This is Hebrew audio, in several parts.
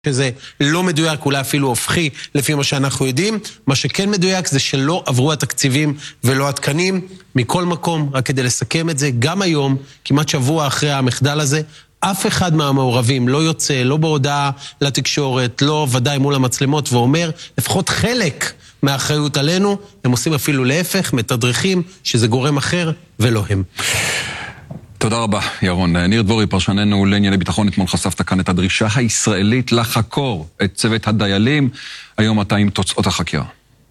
שזה לא מדויק, אולי אפילו הופכי לפי מה שאנחנו יודעים. מה שכן מדויק זה שלא עברו התקציבים ולא התקנים. מכל מקום, רק כדי לסכם את זה, גם היום, כמעט שבוע אחרי המחדל הזה, אף אחד מהמעורבים לא יוצא, לא בהודעה לתקשורת, לא ודאי מול המצלמות, ואומר, לפחות חלק מהאחריות עלינו, הם עושים אפילו להפך, מתדרכים שזה גורם אחר ולא הם. תודה רבה, ירון. ניר דבורי, פרשננו לענייני ביטחון, אתמול חשפת כאן את הדרישה הישראלית לחקור את צוות הדיילים. היום אתה עם תוצאות החקירה.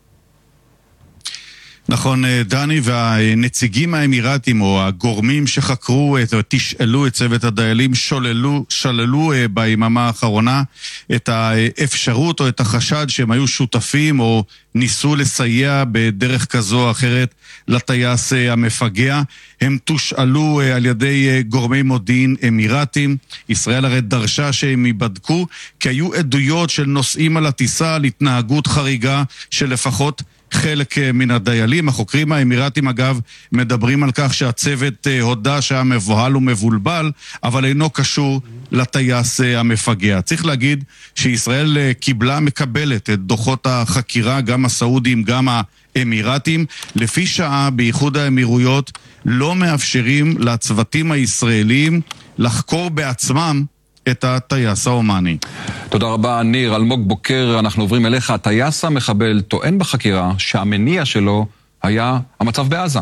נכון, דני, והנציגים האמירתים או הגורמים שחקרו תשאלו את צוות הדיילים שללו ביממה האחרונה את האפשרות או את החשד שהם היו שותפים או ניסו לסייע בדרך כזו או אחרת לטייס המפגע. הם תושאלו על ידי גורמי מודיעין אמירתים. ישראל הרי דרשה שהם ייבדקו, כי היו עדויות של נוסעים על הטיסה על התנהגות חריגה של לפחות חלק מן הדיילים. החוקרים האמירתים אגב מדברים על כך שהצוות הודע שהיה מבוהל ומבולבל, אבל אינו קשור לטייס המפגע. צריך להגיד שישראל מקבלת את דוחות החקירה, גם הסעודים, גם האמירתים. לפי שעה באיחוד האמירויות לא מאפשרים לצוותים הישראלים לחקור בעצמם את הטייס האומני. תודה רבה, ניר. אלמוג בוקר, אנחנו עוברים אליך. הטייס המחבל טוען בחקירה שהמניע שלו היה המצב בעזה.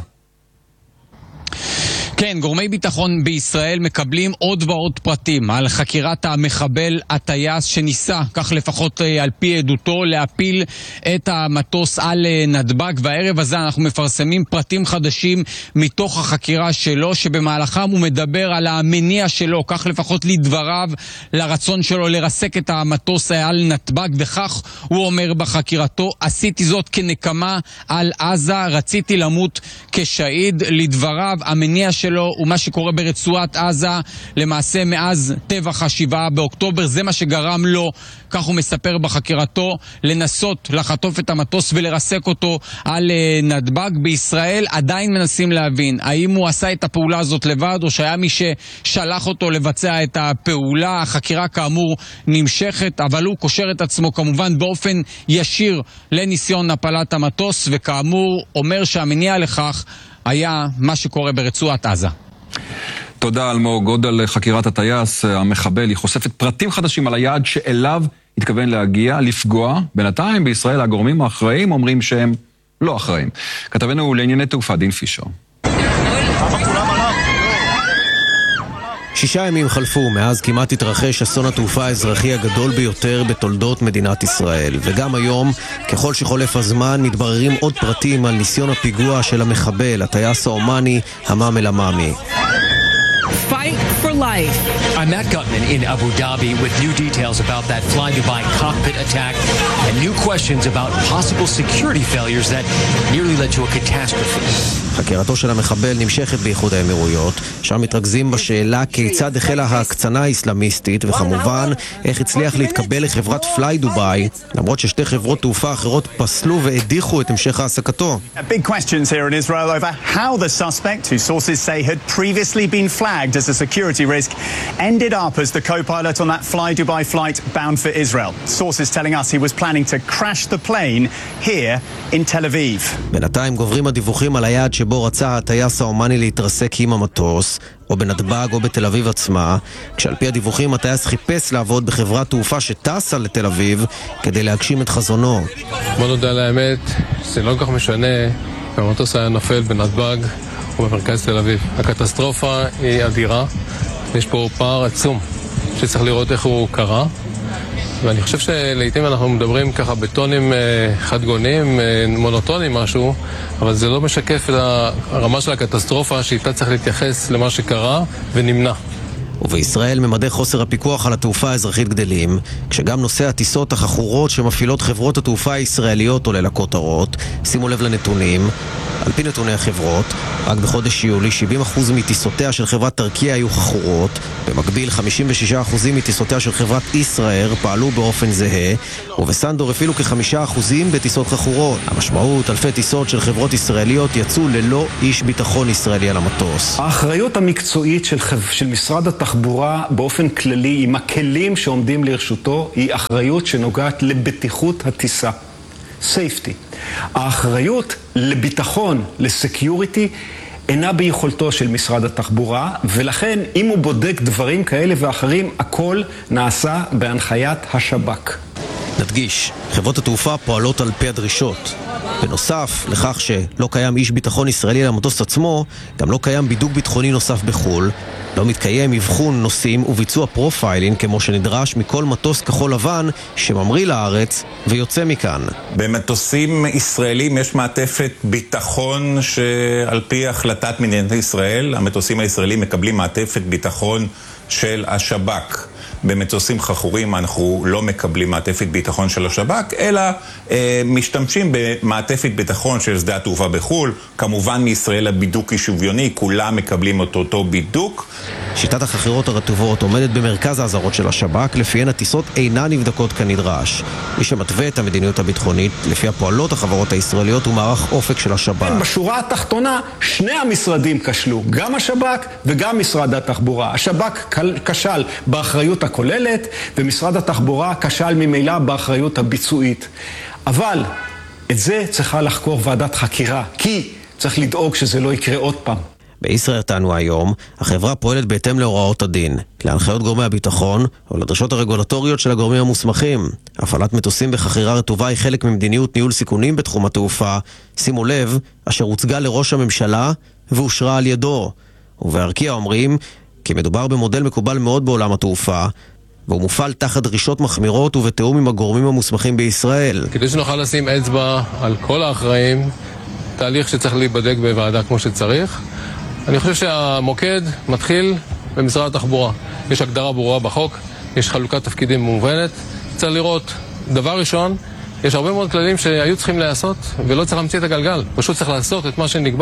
כן, גורמי ביטחון בישראל מקבלים עוד ועוד פרטים על חקירת המחבל הטייס שניסה, כך לפחות על פי עדותו, להפיל את המטוס על נתב"ג, והערב הזה אנחנו מפרסמים פרטים חדשים מתוך החקירה שלו, שבמהלכם הוא מדבר על המניע שלו, כך לפחות לדבריו, לרצון שלו לרסק את המטוס על נתב"ג, וכך הוא אומר בחקירתו: עשיתי זאת כנקמה על עזה, רציתי למות כשהיד. לדבריו, המניע שלו ומה שקורה ברצועת עזה, למעשה מאז טבח ה7 באוקטובר, זה מה שגרם לו, כך הוא מספר בחקירתו, לנסות לחטוף את המטוס ולרסק אותו על נתב"ג. בישראל עדיין מנסים להבין האם הוא עשה את הפעולה הזאת לבד או שהיה מי ששלח אותו לבצע את הפעולה. החקירה כאמור נמשכת, אבל הוא קושר את עצמו כמובן באופן ישיר לניסיון הפלת המטוס, וכאמור אומר שהמניע לכך היה מה שקורה ברצועת עזה. תודה אלמוג. עוד על חקירת הטייס המחבל, היא חושפת פרטים חדשים על היעד שאליו התכוון להגיע, לפגוע. בינתיים בישראל הגורמים האחראים אומרים שהם לא אחראים. כתבנו לענייני תעופה דין פישר. 6 ימים חלפו מאז כמעט התרחש אסון התעופה האזרחי הגדול ביותר בתולדות מדינת ישראל, וגם היום, ככל שחולף הזמן, מתבררים עוד פרטים על ניסיון הפיגוע של המחבל, הטייס האומני המאם אל-עמאמי. Fight for life. I'm Matt Gutman in Abu Dhabi with new details about that Fly Dubai cockpit attack and new questions about possible security failures that nearly led to a catastrophe. חקירתו של המחבל נמשכת באיחוד האמירויות, שם מתרכזים בשאלה כיצד החלה ההקצנה האסלאמיסטית, וכמובן איך הצליח להתקבל לחברת פליי דובאי, למרות ששתי חברות תעופה אחרות פסלו והדיחו את המשך העסקתו. Big questions here in Israel over how the suspect, who sources say had previously been flagged as a security risk, ended up as the co-pilot on that Fly Dubai flight bound for Israel. Sources telling us he was planning to crash the plane here in Tel Aviv. בינתיים גוברים הדיווחים על היעד שבו רצה הטייס האומני להתרסק עם המטוס, או בנתב"ג או בתל אביב עצמה, כשעל פי הדיווחים הטייס חיפש לעבוד בחברת תעופה שטסה לתל אביב כדי להגשים את חזונו. בוא נודע לאמת, זה לא כך משנה אם המטוס היה נופל בנתב"ג או במרכז תל אביב. הקטסטרופה היא אדירה, יש פה פער עצום שצריך לראות איך הוא קרה, ואני חושב שלעיתים אנחנו מדברים ככה בטונים חדגוניים, מונוטונים משהו, אבל זה לא משקף את הרמה של הקטסטרופה שאיתה צריך להתייחס למה שקרה ונמנע. ובישראל ממדי חוסר הפיקוח על התעופה האזרחית גדלים, כשגם נושא הטיסות החכורות שמפעילות חברות התעופה הישראליות עולה לכותרות. שימו לב לנתונים. על פי נתוני החברות, רק בחודש יולי 70% מטיסותיה של חברת טורקיה היו חכורות, במקביל 56% מטיסותיה של חברת ישראל פעלו באופן זהה, ובסנדור אפילו כ5% בטיסות חכורות. המשמעות, אלפי טיסות של חברות ישראליות יצאו ללא איש ביטחון ישראלי על המטוס. האחריות המקצועית של משרד התחבורה באופן כללי עם הכלים שעומדים לרשותו היא אחריות שנוגעת לבטיחות הטיסה. safety. האחריות לביטחון, לסקיוריטי, אינה ביכולתו של משרד התחבורה, ולכן אם הוא בודק דברים כאלה ואחרים, הכל נעשה בהנחיית השב"כ. נדגיש, חברות התעופה פועלות על פי הדרישות. בנוסף לכך שלא קיים איש ביטחון ישראלי למטוס עצמו, גם לא קיים בידוק ביטחוני נוסף בחול, לא מתקיים אבחון נוסעים וביצוע פרופיילינג כמו שנדרש מכל מטוס כחול לבן שממריא לארץ ויוצא מכאן. במטוסים ישראלים יש מעטפת ביטחון שעל פי החלטת מדינת ישראל, המטוסים הישראלים מקבלים מעטפת ביטחון של השב"כ. במטוסים חכורים אנחנו לא מקבלים מעטפת ביטחון של השב"כ, אלא משתמשים במעטפת ביטחון של שדה התעופה בחול. כמובן מישראל הבידוק היא שוויוני, כולם מקבלים אותו בידוק. שיטת החכירות הרטובות עומדת במרכז האזהרות של השב"כ, לפיהן הטיסות אינן נבדקות כנדרש. מי שמתווה את המדיניות הביטחונית, לפי הפועלות החברות הישראליות ומערך אופק של השב"כ. בשורה התחתונה, שני המשרדים כשלו, גם השב"כ וגם משרד התחבורה. השב"כ כשל באחריות הכוללת, ומשרד התחבורה כשל ממילא באחריות הביצועית. אבל את זה צריכה לחקור ועדת חקירה, כי צריך לדאוג שזה לא יקרה עוד פעם. בישראל טענו היום, החברה פועלת בהתאם להוראות הדין, להנחיות גורמי הביטחון או לדרישות הרגולטוריות של הגורמים המוסמכים. הפעלת מטוסים בחכירה רטובה היא חלק ממדיניות ניהול סיכונים בתחום התעופה, שימו לב, אשר הוצגה לראש הממשלה ואושרה על ידו. ובארקיע אומרים כי מדובר במודל מקובל מאוד בעולם התעופה, והוא מופעל תחת דרישות מחמירות ובתיאום עם הגורמים המוסמכים בישראל. כדי שנוכל לשים אצבע על כל האחראים, תהליך שצריך להיבדק בוועדה כמו שצריך. אני חושב שהמוקד מתחיל במשרד התחבורה. יש הגדרה ברורה בחוק, יש חלוקת תפקידים מובנת. צריך לראות, דבר ראשון, יש הרבה מאוד כללים שהיו צריכים לעשות, ולא צריך להמציא את הגלגל. פשוט צריך לעשות את מה שנקבע.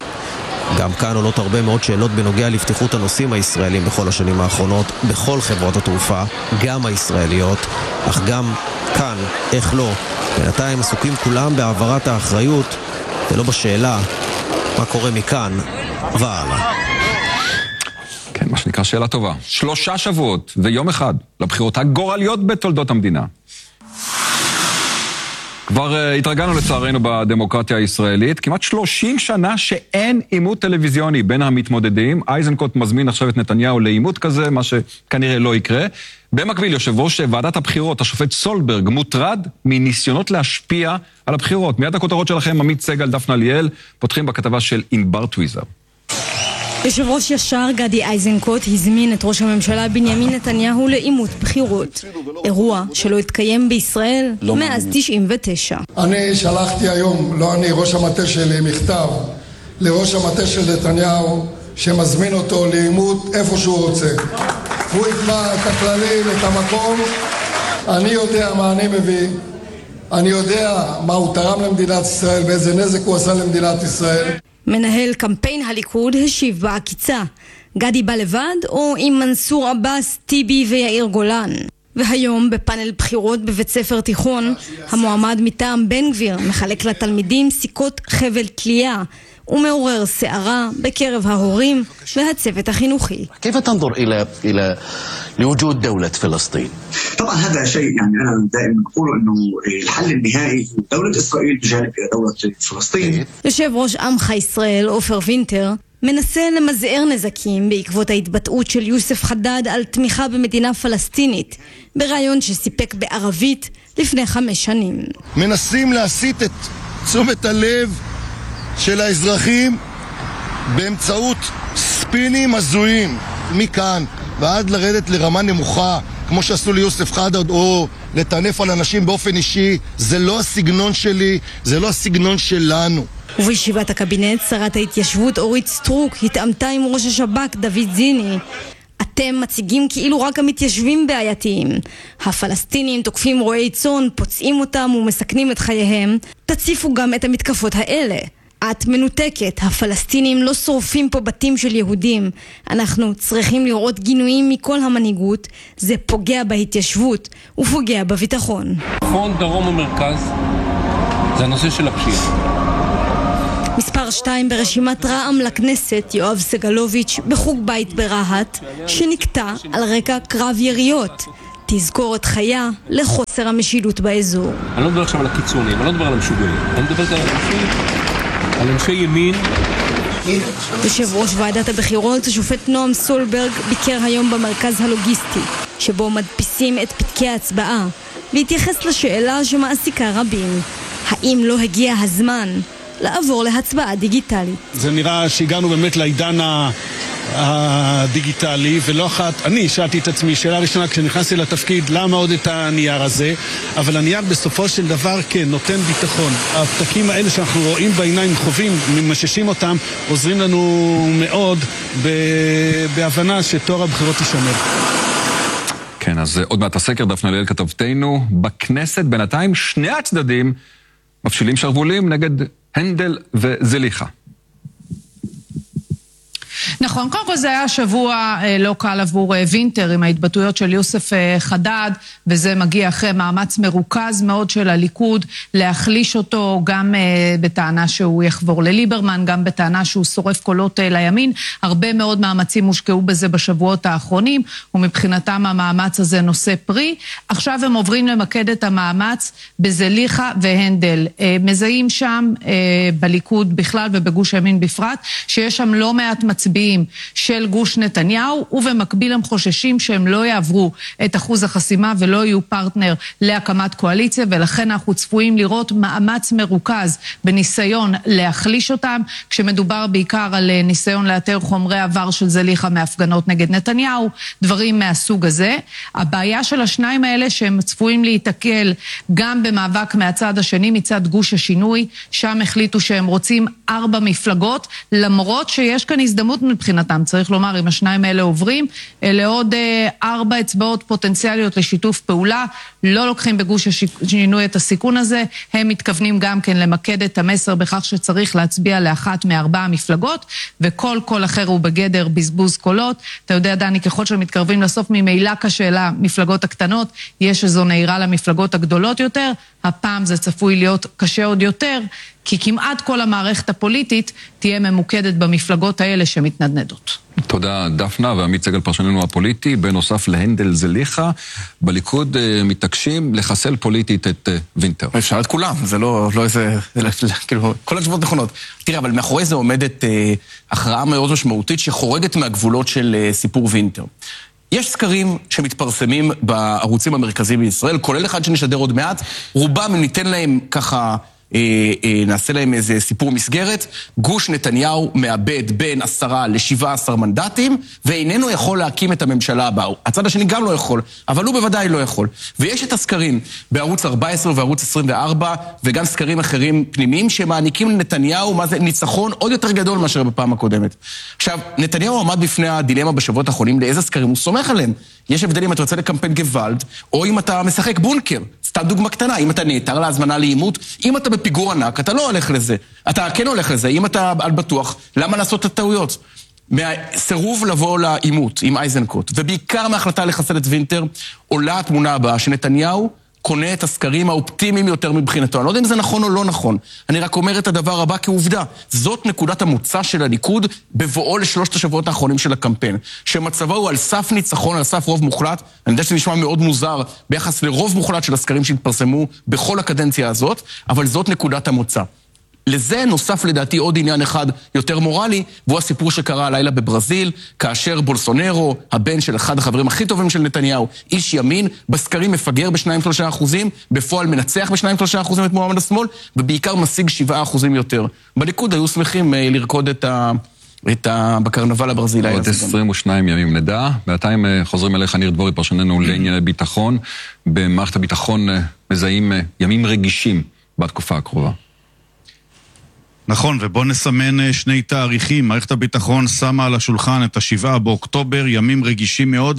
גם כאן עולות הרבה מאוד שאלות בנוגע לבטיחות הנוסעים הישראלים בכל השנים האחרונות, בכל חברות התעופה, גם הישראליות, אך גם כאן, איך לא, בינתיים עסוקים כולם בהעברת האחריות, ולא בשאלה מה קורה מכאן והלאה. כן, מה שנקרא שאלה טובה. 3 שבועות ויום אחד לבחירות הגורליות בתולדות המדינה. כבר התרגלנו לצערנו בדמוקרטיה הישראלית, כמעט 30 שנה שאין עימות טלוויזיוני בין המתמודדים. איזנקוט מזמין עכשיו את נתניהו לעימות כזה, מה שכנראה לא יקרה. במקביל, יושב ראש ועדת הבחירות, השופט סולברג, מוטרד מניסיונות להשפיע על הבחירות. מיד הכותרות שלכם, עמית סגל, דפנה ליאל, פותחים בכתבה של ענבר טוויזר. יושב ראש ישר גדי איזנקוט הזמין את ראש הממשלה בנימין נתניהו לעימות בחירות. אירוע שלא התקיים בישראל מאז 99. אני שלחתי היום, לא אני, ראש המטה שלי, מכתב לראש המטה של נתניהו שמזמין אותו לעימות איפה שהוא רוצה. הוא יקבע את הכללים, את המקום. אני יודע מה אני מביא. אני יודע מה הוא תרם למדינת ישראל ואיזה נזק הוא עשה למדינת ישראל. מנהל קמפיין הליכוד השיב בעקיצה. גדי בא לבד או עם מנסור עבאס, טיבי ויאיר גולן. והיום בפאנל בחירות בבית ספר תיכון, המועמד מטעם בן גביר מחלק לתלמידים סיכות חבל תלייה ומעורר שערה בקרב ההורים והצוות החינוכי. كيف تنظر إلى لوجود دولة فلسطين؟ طبعا هذا شيء يعني أنا دائما أقول إنه الحل النهائي دولة إسرائيل بجانب دولة فلسطين. יושב ראש עמך ישראל עופר וינטר מנסה למזער נזקים בעקבות ההתבטאות של יוסף חדד על תמיכה במדינה פלסטינית, ברעיון שסיפק בערבית לפני 5 שנים. מנסים להסיט את תשומת הלב של האזרחים באמצעות ספינים הזויים מכאן ועד לרדת לרמה נמוכה כמו שעשו ליוסף חדד או לטנף על אנשים באופן אישי. זה לא הסגנון שלי, זה לא הסגנון שלנו. ובישיבת הקבינט שרת ההתיישבות אורית סטרוק התאמתה עם ראש השב"כ דוד זיני. אתם מציגים כאילו רק המתיישבים בעייתיים. הפלסטינים תוקפים רועי צאן, פוצעים אותם ומסכנים את חייהם. תציפו גם את המתקפות האלה. את מנותקת, הפלסטינים לא שורפים פה בתים של יהודים. אנחנו צריכים לראות גינויים מכל המנהיגות, זה פוגע בהתיישבות ופוגע בביטחון. צפון, דרום ומרכז, זה הנושא של הפשיעה. מספר 2 ברשימת רע"מ לכנסת, יואב סגלוביץ' בחוג בית ברהט, שנקטע על רקע קרב יריות. תזכורת חיה לחוסר המשילות באזור. אני לא מדבר עכשיו על הקיצונים, אני לא מדבר על המשוגעים. אני מדבר על אנשי ימין. יושב ראש ועדת הבחירות, השופט נועם סולברג, ביקר היום במרכז הלוגיסטי, שבו מדפיסים את פתקי ההצבעה, והתייחס לשאלה שמעסיקה רבים. האם לא הגיע הזמן לעבור להצבעה דיגיטלית? זה נראה שהגענו באמת לעידן הדיגיטלי, ולא אחת, אני שאלתי את עצמי, שאלה ראשונה כשנכנסתי לתפקיד, למה עוד את הנייר הזה? אבל הנייר בסופו של דבר כן, נותן ביטחון. הפתקים האלה שאנחנו רואים בעיניים, חווים, ממששים אותם, עוזרים לנו מאוד בהבנה שתואר הבחירות יישמר. כן, אז עוד מעט הסקר, דפנה ליאל כתבתנו, בכנסת בינתיים שני הצדדים מפשילים שרבולים נגד הנדל וזליכה. נכון, קודם כל זה היה שבוע לא קל עבור וינטר עם ההתבטאויות של יוסף חדד, וזה מגיע אחרי מאמץ מרוכז מאוד של הליכוד להחליש אותו, גם בטענה שהוא יחבור לליברמן, גם בטענה שהוא שורף קולות לימין. הרבה מאוד מאמצים הושקעו בזה בשבועות האחרונים, ומבחינתם המאמץ הזה נושא פרי. עכשיו הם עוברים למקד את המאמץ בזליכה והנדל. מזהים שם בליכוד בכלל ובגוש הימין בפרט, שיש שם לא מעט מצביעים של גוש נתניהו, ובמקביל הם חוששים שהם לא יעברו את אחוז החסימה ולא יהיו פרטנר להקמת קואליציה, ולכן אנחנו צפויים לראות מאמץ מרוכז בניסיון להחליש אותם, כשמדובר בעיקר על ניסיון לאתר חומרי עבר של זליכה מהפגנות נגד נתניהו, דברים מהסוג הזה. הבעיה של השניים האלה שהם צפויים להתקל גם במאבק מהצד השני, מצד גוש השינוי, שם החליטו שהם רוצים 4 מפלגות, למרות שיש כאן הזדמנות מבחינתם, צריך לומר, אם השניים האלה עוברים, אלה עוד 4 אצבעות פוטנציאליות לשיתוף פעולה, לא לוקחים בגוש השינוי את הסיכון הזה, הם מתכוונים גם כן למקד את המסר בכך שצריך להצביע לאחת מ4 המפלגות, וכל קול אחר הוא בגדר בזבוז קולות. אתה יודע, דני, ככל שמתקרבים לסוף, ממילא קשה למפלגות הקטנות, יש איזו נהירה למפלגות הגדולות יותר, הפעם זה צפוי להיות קשה עוד יותר, כי כמעט כל המערכת הפוליטית תהיה ממוקדת במפלגות האלה שמתנדנדות. תודה דפנה, ועמית סגל פרשננו הפוליטי. בנוסף להנדל זליכה, בליכוד מתעקשים לחסל פוליטית את וינטר. אפשר את כולם, זה לא איזה, כאילו, כל התשובות נכונות. תראה, אבל מאחורי זה עומדת הכרעה מאוד משמעותית שחורגת מהגבולות של סיפור וינטר. יש סקרים שמתפרסמים בערוצים המרכזיים בישראל, כולל אחד שנשדר עוד מעט, רובם אם ניתן להם ככה, נעשה להם איזה סיפור מסגרת, גוש נתניהו מאבד בין 10 ל-17 מנדטים, ואיננו יכול להקים את הממשלה הבאה. הצד השני גם לא יכול, אבל הוא בוודאי לא יכול. ויש את הסקרים בערוץ 14 וערוץ 24, וגם סקרים אחרים פנימיים, שמעניקים לנתניהו מה זה ניצחון עוד יותר גדול מאשר בפעם הקודמת. עכשיו, נתניהו עמד בפני הדילמה בשבועות האחרונים, לאיזה סקרים הוא סומך עליהם. יש הבדל אם אתה רוצה לקמפיין גוואלד, או אם אתה משחק בונקר. סתם דוגמה קטנה, אם אתה נעתר להזמנה לעימות, אם אתה בפיגור ענק, אתה לא הולך לזה. אתה כן הולך לזה, אם אתה על בטוח, למה לעשות את הטעויות? מהסירוב לבוא לעימות עם אייזנקוט, ובעיקר מההחלטה לחסל את וינטר, עולה התמונה הבאה שנתניהו קונה את הסקרים האופטימיים יותר מבחינתו. אני לא יודע אם זה נכון או לא נכון. אני רק אומר את הדבר הבא כעובדה. זאת נקודת המוצא של הליכוד בבואו לשלושת השבועות האחרונים של הקמפיין. שמצבו הוא על סף ניצחון, על סף רוב מוחלט. אני יודע שזה נשמע מאוד מוזר ביחס לרוב מוחלט של הסקרים שהתפרסמו בכל הקדנציה הזאת, אבל זאת נקודת המוצא. לזה נוסף לדעתי עוד עניין אחד יותר מורלי, והוא הסיפור שקרה הלילה בברזיל, כאשר בולסונרו, הבן של אחד החברים הכי טובים של נתניהו, איש ימין, בסקרים מפגר ב2-3%, בפועל מנצח ב2-3% את מועמד השמאל, ובעיקר משיג 7% יותר. בליכוד היו שמחים לרקוד בקרנבל הברזילאי. עוד 22 ימים נדע. בינתיים חוזרים אליך, ניר דבורי, פרשננו לענייני ביטחון. במערכת הביטחון מזהים ימים רגישים בתקופה הקרובה. נכון, ובוא נסמן שני תאריכים. מערכת הביטחון שמה על השולחן את 7 באוקטובר, ימים רגישים מאוד,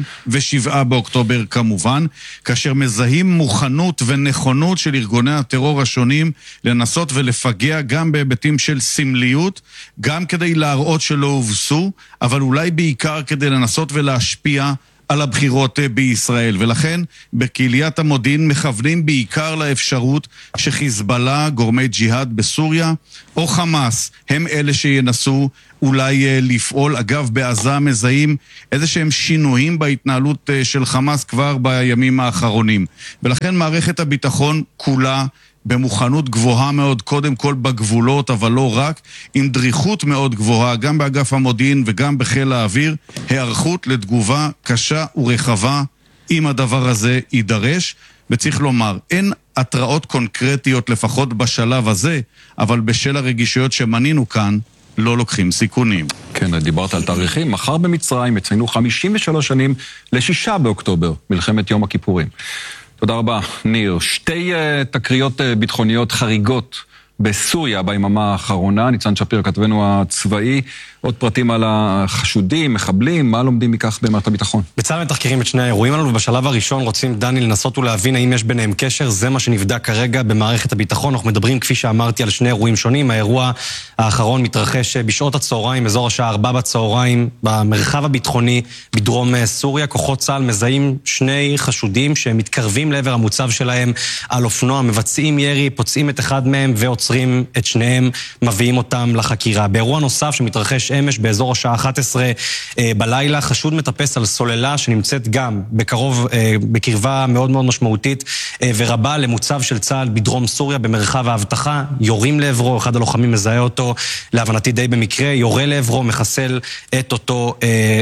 וה-27 באוקטובר כמובן, כאשר מזהים מוכנות ונכונות של ארגוני הטרור השונים לנסות ולפגע גם בהיבטים של סמליות, גם כדי להראות שלא הובסו, אבל אולי בעיקר כדי לנסות ולהשפיע על הבחירות בישראל, ולכן בקהיליית המודיעין מכוונים בעיקר לאפשרות שחיזבאללה, גורמי ג'יהאד בסוריה, או חמאס, הם אלה שינסו אולי לפעול. אגב, בעזה מזהים איזה שהם שינויים בהתנהלות של חמאס כבר בימים האחרונים. ולכן מערכת הביטחון כולה במוכנות גבוהה מאוד, קודם כל בגבולות, אבל לא רק, עם דריכות מאוד גבוהה, גם באגף המודיעין וגם בחיל האוויר, היערכות לתגובה קשה ורחבה, אם הדבר הזה יידרש. וצריך לומר, אין התראות קונקרטיות לפחות בשלב הזה, אבל בשל הרגישויות שמנינו כאן, לא לוקחים סיכונים. כן, דיברת על תאריכים. מחר במצרים יציינו 53 שנים ל6 באוקטובר, מלחמת יום הכיפורים. תודה רבה, ניר. שתי תקריות ביטחוניות חריגות בסוריה ביממה האחרונה. ניצן שפיר, כתבנו הצבאי, עוד פרטים על החשודים, מחבלים, מה לומדים מכך במערכת הביטחון? בצה"ל מתחקרים את שני האירועים האלו, ובשלב הראשון רוצים, דני, לנסות ולהבין האם יש ביניהם קשר. זה מה שנבדק כרגע במערכת הביטחון. אנחנו מדברים, כפי שאמרתי, על שני אירועים שונים. האירוע האחרון מתרחש בשעות הצהריים, אזור השעה 4 בצהריים, במרחב הביטחוני בדרום סוריה. כוחות צה"ל מזהים שני חשודים שמתקרבים לעבר המוצב שלהם על אופנוע, מבצעים ירי, פוצעים את אחד מהם ועוצרים את שניהם, מביאים אותם לחקירה. באירוע נוסף שמתרחש אמש באזור השעה 11 בלילה, חשוד מטפס על סוללה שנמצאת גם בקרוב, בקרבה מאוד מאוד משמעותית ורבה למוצב של צה"ל בדרום סוריה במרחב האבטחה, יורים לעברו, אחד הלוחמים מזהה אותו, להבנתי די במקרה, יורה לעברו, מחסל את אותו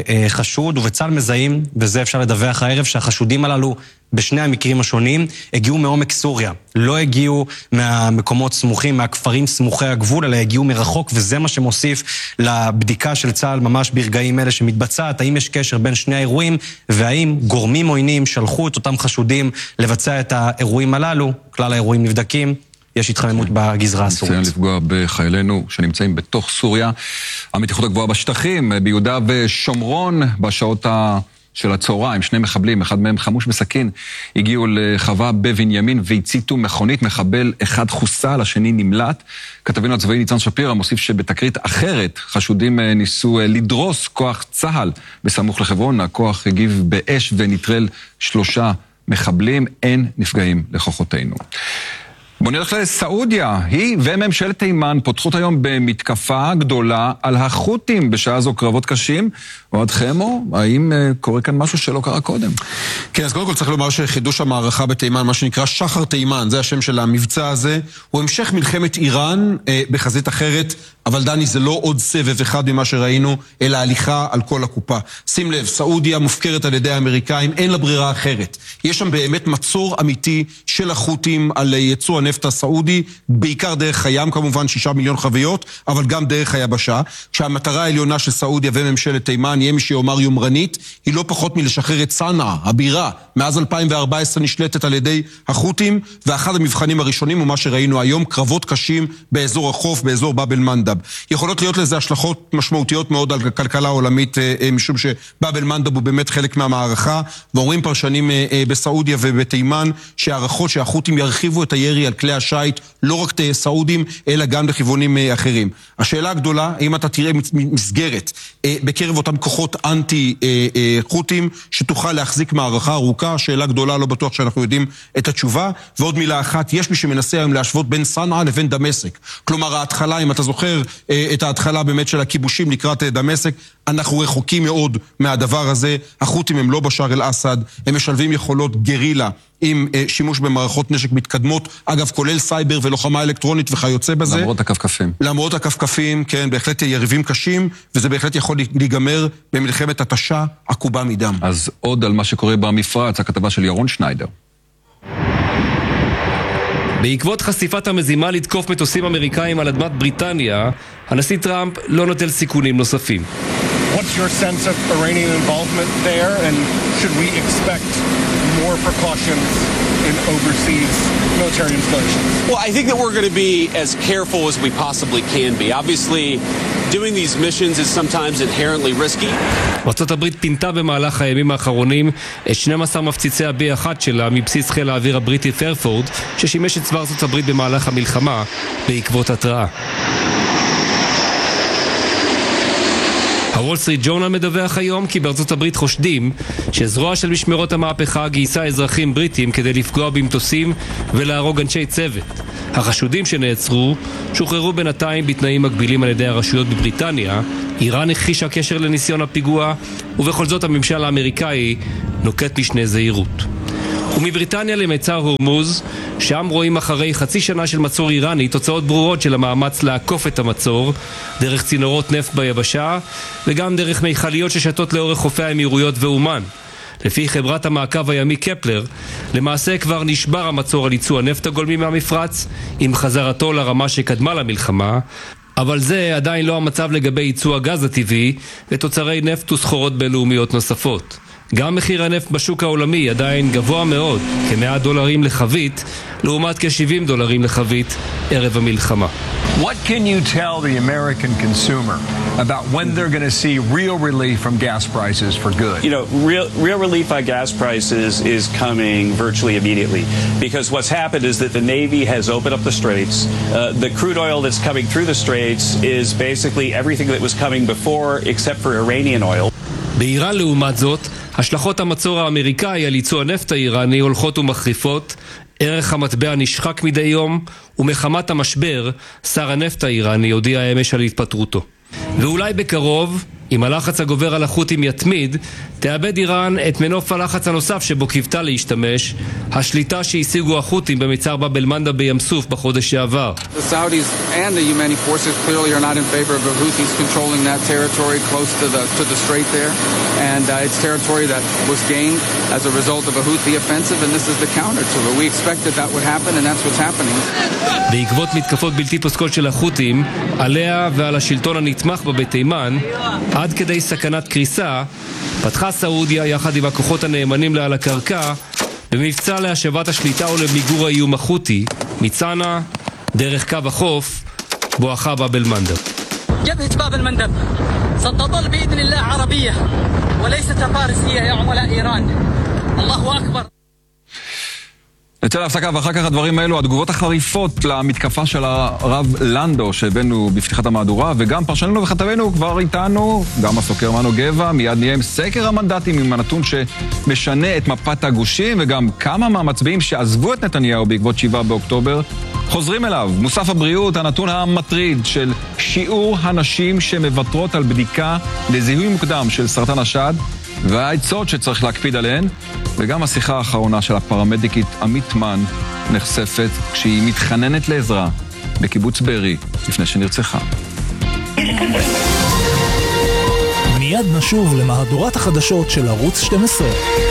חשוד, ובצה"ל מזהים, וזה אפשר לדווח הערב, שהחשודים הללו בשני המקרים השונים הגיעו מעומק סוריה, לא הגיעו מהמקומות סמוכים, מהכפרים סמוכי הגבול, אלא הגיעו מרחוק, וזה מה שמוסיף לבדיקה של צה"ל ממש ברגעים אלה שמתבצעת, האם יש קשר בין שני האירועים, והאם גורמים עוינים שלחו את אותם חשודים לבצע את האירועים הללו. כלל האירועים נבדקים, יש התחממות בגזרה הסורית. ניסיון לפגוע בחיילינו שנמצאים בתוך סוריה. המתיחות הגבוהה בשטחים, ביהודה ושומרון, בשעות של הצהריים, שני מחבלים, אחד מהם חמוש בסכין, הגיעו לחווה בבנימין והציתו מכונית, מחבל אחד חוסל, השני נמלט. כתבנו הצבאי ניצן שפירא מוסיף שבתקרית אחרת חשודים ניסו לדרוס כוח צה"ל בסמוך לחברון, הכוח הגיב באש ונטרל 3 מחבלים, אין נפגעים לכוחותינו. בוא נלך לסעודיה, היא וממשלת תימן פותחות היום במתקפה גדולה על החות'ים, בשעה זו קרבות קשים. אוהד חמו, האם קורה כאן משהו שלא קרה קודם? כן, אז קודם כל צריך לומר שחידוש המערכה בתימן, מה שנקרא שחר תימן, זה השם של המבצע הזה, הוא המשך מלחמת איראן בחזית אחרת, אבל דני זה לא עוד סבב אחד ממה שראינו, אלא הליכה על כל הקופה. שים לב, סעודיה מופקרת על ידי האמריקאים, אין לה ברירה אחרת. יש שם באמת מצור אמיתי של החות'ים על ייצוא הנפט הסעודי, בעיקר דרך הים כמובן, 6 מיליון חביות, אבל גם דרך היבשה, כשהמטרה העליונה של סעודיה וממשלת תימן, יהיה מי שיאמר יומרנית, היא לא פחות מלשחרר את סנעה, הבירה, מאז 2014 נשלטת על ידי החות'ים, ואחד המבחנים הראשונים הוא מה שראינו היום, קרבות קשים באזור החוף, באזור באב אל-מנדב. יכולות להיות לזה השלכות משמעותיות מאוד על הכלכלה העולמית, משום שבאב אל-מנדב הוא באמת חלק מהמערכה, ואומרים פרשנים בסעודיה ובתימן, שהערכות שהחות'ים ירחיבו את הירי על כלי השייט, לא רק סעודים, אלא גם לכיוונים אחרים. השאלה הגדולה, האם אתה תראה מסגרת בקרב אותם כוחות אנטי-חות'ים, שתוכל להחזיק מערכה ארוכה, שאלה גדולה, לא בטוח שאנחנו יודעים את התשובה. ועוד מילה אחת, יש מי שמנסה היום להשוות בין סנעה לבין דמשק. כלומר, ההתחלה, אם אתה זוכר את ההתחלה באמת של הכיבושים לקראת דמשק, אנחנו רחוקים מאוד מהדבר הזה. החות'ים הם לא בשאר אל-אסד, הם משלבים יכולות גרילה עם שימוש במערכות נשק מתקדמות, אגב כולל סייבר ולוחמה אלקטרונית וכיוצא בזה. למרות הכפכפים. למרות הכפכפים, כן, בהחלט יריבים קשים, וזה בהחלט יכול להיגמר במלחמת התשה עקובה מדם. אז עוד על מה שקורה במפרץ, הכתבה של ירון שניידר. בעקבות חשיפת המזימה לתקוף מטוסים אמריקאים על אדמת בריטניה, הנשיא טראמפ לא נוטל סיכונים נוספים. What's your sense of Iranian involvement there, and should we expect more precautions in overseas military installations? Well, I think that we're going to be as careful as we possibly can be. Obviously, doing these missions is sometimes inherently risky. ארצות הברית פינתה במהלך הימים האחרונים את 12 מפציצי ה-B1 שלה מבסיס חיל האוויר הבריטי פרפורד, ששימש את צבא ארצות הברית במהלך המלחמה בעקבות התראה. הוול סטריט ג'ורנל מדווח היום כי בארצות הברית חושדים שזרוע של משמרות המהפכה גייסה אזרחים בריטים כדי לפגוע במטוסים ולהרוג אנשי צוות. החשודים שנעצרו שוחררו בינתיים בתנאים מגבילים על ידי הרשויות בבריטניה. איראן הכחישה קשר לניסיון הפיגוע, ובכל זאת הממשל האמריקאי נוקט משנה זהירות. ומבריטניה למצר הורמוז, שם רואים אחרי חצי שנה של מצור איראני תוצאות ברורות של המאמץ לעקוף את המצור דרך צינורות נפט ביבשה וגם דרך מיכליות ששטות לאורך חופי האמירויות ואומן. לפי חברת המעקב הימי קפלר, למעשה כבר נשבר המצור על ייצוא הנפט הגולמי מהמפרץ עם חזרתו לרמה שקדמה למלחמה, אבל זה עדיין לא המצב לגבי ייצוא הגז הטבעי ותוצרי נפט וסחורות בינלאומיות נוספות. גם מחיר הנפט בשוק העולמי עדיין גבוה מאוד, כ$100 לחבית, לעומת כ$70 לחבית ערב המלחמה. What can you tell the American consumer about when they're going to see real relief from gas prices for good? You know, real relief on gas prices is coming virtually immediately because what's happened is that the Navy has opened up the straits. The crude oil that's coming through the straits is basically everything that was coming before except for Iranian oil. באיראן לעומת זאת, השלכות המצור האמריקאי על ייצוא הנפט האיראני הולכות ומחריפות, ערך המטבע נשחק מדי יום, ומחמת המשבר, שר הנפט האיראני הודיע אמש על התפטרותו. ואולי בקרוב, אם הלחץ הגובר על החות'ים יתמיד, תאבד איראן את מנוף הלחץ הנוסף שבו קיוותה להשתמש, השליטה שהשיגו החות'ים במצר באב אל-מנדב בים סוף בחודש שעבר. The Saudis and the Yemeni forces clearly are not in favor of the Houthis controlling that territory close to the strait there, and it's territory that was gained as a result of a Houthi offensive, and this is the counter to it. We expected that would happen, and that's what's happening. בעקבות מתקפות בלתי פוסקות של החות'ים עליה ועל השלטון הנתמך בה בתימן, עד כדי סכנת קריסה, פתחה סעודיה יחד עם הכוחות הנאמנים לה על הקרקע במבצע להשבת השליטה ולמיגור האיום החותי מצנע דרך קו החוף בואכה באב אל-מנדב. جبهة باب المندب ستظل بإذن الله عربية وليست فارسية يا عملاء إيران. الله أكبر. נצא להפסקה ואחר כך הדברים האלו, התגובות החריפות למתקפה של הרב לנדו שהבאנו בפתיחת המהדורה, וגם פרשננו וכתבנו כבר איתנו, גם הסוקר מנו גבע, מיד נהיה עם סקר המנדטים עם הנתון שמשנה את מפת הגושים, וגם כמה מהמצביעים שעזבו את נתניהו בעקבות 7 באוקטובר חוזרים אליו. מוסף הבריאות, הנתון המטריד של שיעור הנשים שמוותרות על בדיקה לזיהוי מוקדם של סרטן השד, והעצות שצריך להקפיד עליהן, וגם השיחה האחרונה של הפרמדיקית עמית מן נחשפת כשהיא מתחננת לעזרה בקיבוץ בארי לפני שנרצחה. מיד נשוב למהדורת החדשות של ערוץ 12.